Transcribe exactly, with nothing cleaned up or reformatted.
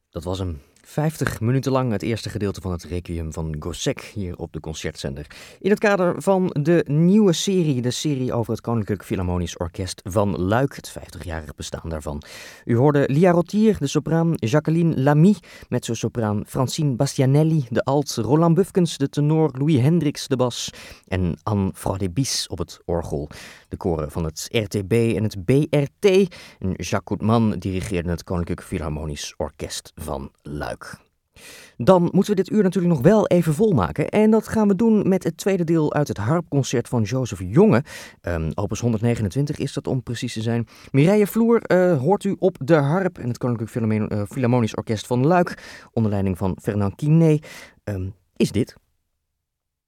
Dat was hem. vijftig minuten lang het eerste gedeelte van het Requiem van Gossec hier op de Concertzender. In het kader van de nieuwe serie, de serie over het Koninklijk Philharmonisch Orkest van Luik, het vijftigjarig bestaan daarvan. U hoorde Lia Rottier, de sopraan, Jacqueline Lamy, mezzo-sopraan, Francine Bastianelli, de alt, Roland Bufkens, de tenor, Louis Hendricks, de bas en Anne Fraudébis op het orgel. De koren van het R T B en het B R T. En Jacques Koetman dirigeerde het Koninklijk Philharmonisch Orkest van Luik. Dan moeten we dit uur natuurlijk nog wel even volmaken. En dat gaan we doen met het tweede deel uit het harpconcert van Joseph Jonge. Um, opus honderdnegenentwintig is dat om precies te zijn. Mireille Vloer uh, hoort u op de harp en het Koninklijk Philharmonisch Orkest van Luik. Onder leiding van Fernand Quinet. Um, is dit...